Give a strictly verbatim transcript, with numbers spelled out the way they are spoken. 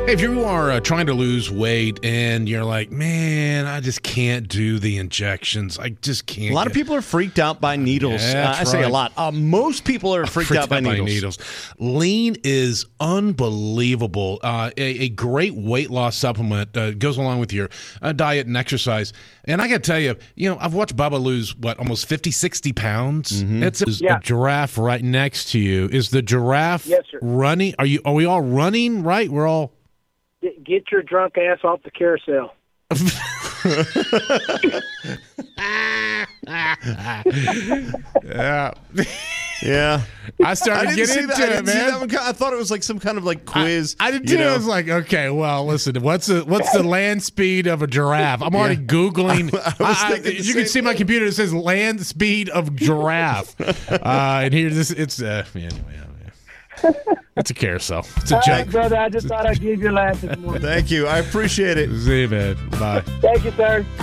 If you are uh, trying to lose weight and you're like, man, I just can't do the injections. I just can't. A lot get... of people are freaked out by needles. Yeah, uh, I say right. a lot. Uh, most people are freaked, freaked out, by, out by needles. needles. Lean is unbelievable. Uh, a, a great weight loss supplement uh, goes along with your uh, diet and exercise. And I got to tell you, you know, I've watched Bubba lose, what, almost fifty, sixty pounds? Mm-hmm. It's Yeah. a giraffe right next to you. Is the giraffe Yes, sir. running? Are you? Are we all running, right? We're all... Get, get your drunk ass off the carousel. Yeah. Yeah. I started I didn't getting see into that. I it, didn't see man. that one. I thought it was like some kind of like quiz. I, I did you too. know? I was like, okay, well, listen, what's the what's the land speed of a giraffe? I'm already Yeah. Googling. I was I- I- thinking the you can same see my computer. It says land speed of giraffe, uh, and here this it's uh, anyway. Yeah. It's a carousel. It's a All right, junk. brother, I just thought I'd give you a laugh this morning. Thank you. I appreciate it. See you, man. Bye. Thank you, sir.